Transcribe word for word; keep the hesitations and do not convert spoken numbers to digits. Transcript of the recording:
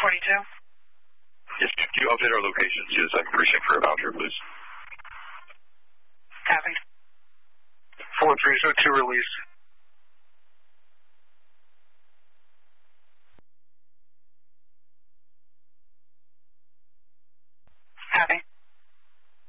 forty-two. Yes, can you update our location to the second precinct for a voucher, please? Copy. four three zero two release.